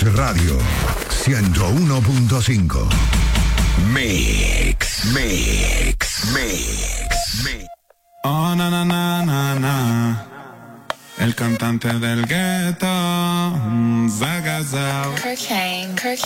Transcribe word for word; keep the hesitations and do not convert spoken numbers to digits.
Mix Radio ciento uno punto cinco. Mix, Mix, Mix, Mix. Oh, na, na, na, na, na. El cantante del gueto, Zagazao. Cocaine, cocaine.